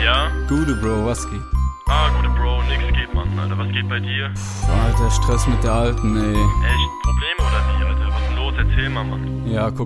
Ja? Gute, Bro, was geht? Gute Bro, nix geht, Mann, Alter. Was geht bei dir? Alter, Stress mit der Alten, ey. Echt? Probleme oder wie, Alter? Was ist denn los? Erzähl mal, Mann. Ja, guck